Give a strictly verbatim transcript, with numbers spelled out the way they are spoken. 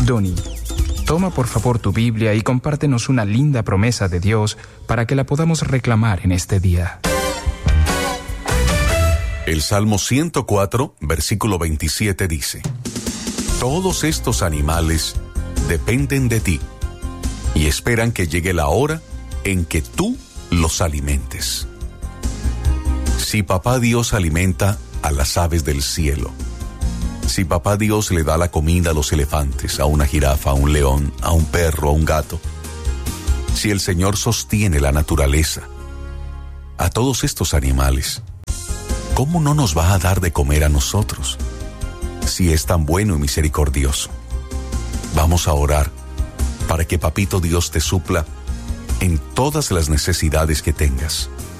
Donnie, toma por favor tu Biblia y compártenos una linda promesa de Dios para que la podamos reclamar en este día. El Salmo ciento cuatro, versículo veintisiete dice: Todos estos animales dependen de ti y esperan que llegue la hora en que tú los alimentes. Si papá Dios alimenta a las aves del cielo, si papá Dios le da la comida a los elefantes, a una jirafa, a un león, a un perro, a un gato, si el Señor sostiene la naturaleza, a todos estos animales, ¿cómo no nos va a dar de comer a nosotros? Si es tan bueno y misericordioso. Vamos a orar para que Papito Dios te supla en todas las necesidades que tengas.